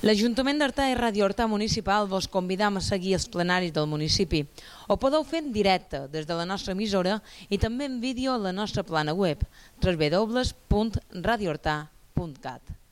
L'Ajuntament d'Artà i Ràdio Artà Municipal vos convidam a seguir els plenaris del municipi. Ho podeu fer en directe des de la nostra emissora i també en vídeo a la nostra plana web www.radioartà.cat.